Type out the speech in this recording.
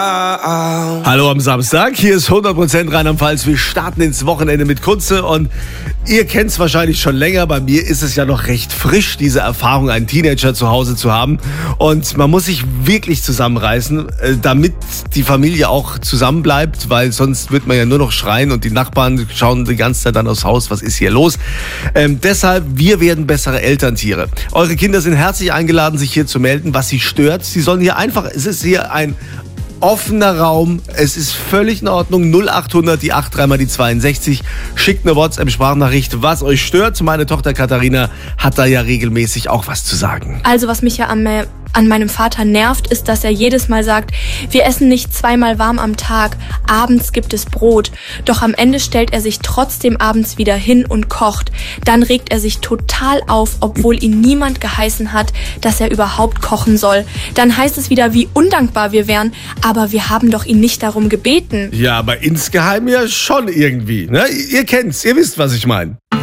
Hallo am Samstag, hier ist 100% Rheinland-Pfalz. Wir starten ins Wochenende mit Kunze und ihr kennt es wahrscheinlich schon länger. Bei mir ist es ja noch recht frisch, diese Erfahrung, einen Teenager zu Hause zu haben. Und man muss sich wirklich zusammenreißen, damit die Familie auch zusammenbleibt, weil sonst wird man ja nur noch schreien und die Nachbarn schauen die ganze Zeit dann aufs Haus, was ist hier los? Deshalb, wir werden bessere Elterntiere. Eure Kinder sind herzlich eingeladen, sich hier zu melden, was sie stört. Sie sollen hier einfach, es ist hier ein offener Raum, es ist völlig in Ordnung. 0800 die 8 3 die 62. Schickt eine WhatsApp-Sprachnachricht, was euch stört. Meine Tochter Katharina hat da ja regelmäßig auch was zu sagen. Also was mich ja an meinem Vater nervt, ist, dass er jedes Mal sagt, wir essen nicht zweimal warm am Tag, abends gibt es Brot. Doch am Ende stellt er sich trotzdem abends wieder hin und kocht. Dann regt er sich total auf, obwohl ihn niemand geheißen hat, dass er überhaupt kochen soll. Dann heißt es wieder, wie undankbar wir wären, aber wir haben doch ihn nicht darum gebeten. Ja, aber insgeheim ja schon irgendwie. Ne? Ihr kennt's, ihr wisst, was ich meine.